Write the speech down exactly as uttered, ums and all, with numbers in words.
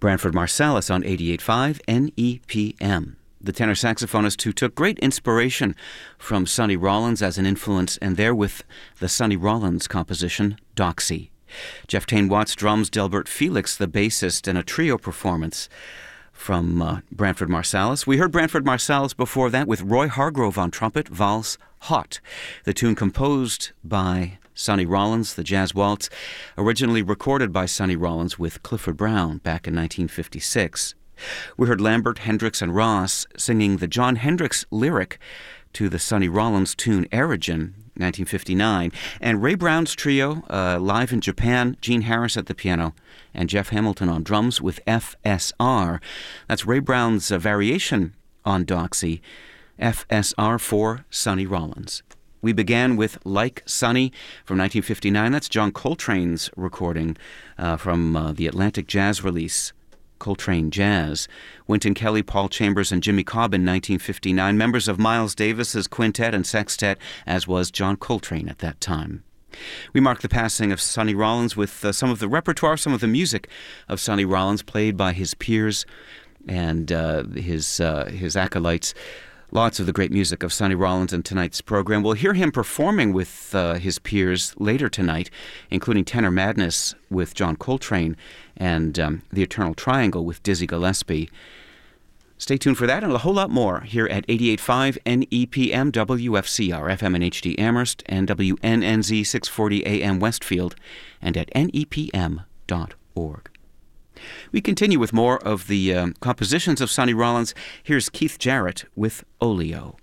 Branford Marsalis on eighty-eight point five N E P M. The tenor saxophonist who took great inspiration from Sonny Rollins as an influence, and there with the Sonny Rollins composition, Doxy. Jeff Tain Watts drums, Delbert Felix the bassist, and a trio performance from uh, Branford Marsalis. We heard Branford Marsalis before that with Roy Hargrove on trumpet, Valse Hot, the tune composed by Sonny Rollins, the jazz waltz, originally recorded by Sonny Rollins with Clifford Brown back in nineteen fifty-six. We heard Lambert, Hendricks, and Ross singing the John Hendricks lyric to the Sonny Rollins tune Erigen, nineteen fifty-nine, and Ray Brown's trio uh, live in Japan, Gene Harris at the piano, and Jeff Hamilton on drums with F S R. That's Ray Brown's uh, variation on Doxy, F S R for Sonny Rollins. We began with Like Sonny from nineteen fifty-nine. That's John Coltrane's recording uh, from uh, the Atlantic Jazz release, Coltrane Jazz. Wynton Kelly, Paul Chambers, and Jimmy Cobb in nineteen fifty-nine, members of Miles Davis's quintet and sextet, as was John Coltrane at that time. We mark the passing of Sonny Rollins with uh, some of the repertoire, some of the music of Sonny Rollins played by his peers and uh, his uh, his acolytes. Lots of the great music of Sonny Rollins in tonight's program. We'll hear him performing with uh, his peers later tonight, including Tenor Madness with John Coltrane and um, The Eternal Triangle with Dizzy Gillespie. Stay tuned for that and a whole lot more here at eighty-eight point five N E P M W F C R, F M and H D Amherst, and W N N Z six forty A M Westfield, and at N E P M dot org. We continue with more of the um, compositions of Sonny Rollins. Here's Keith Jarrett with Oleo.